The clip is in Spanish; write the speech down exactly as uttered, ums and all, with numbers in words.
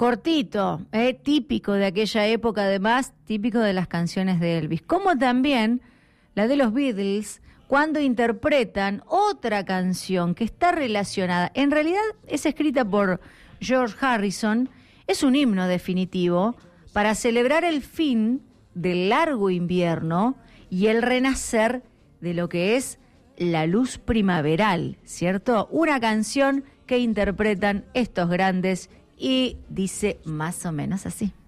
cortito, eh, típico de aquella época, además, típico de las canciones de Elvis, como también la de los Beatles, cuando interpretan otra canción que está relacionada, en realidad es escrita por George Harrison, es un himno definitivo para celebrar el fin del largo invierno y el renacer de lo que es la luz primaveral, ¿cierto? Una canción que interpretan estos grandes y dice más o menos así.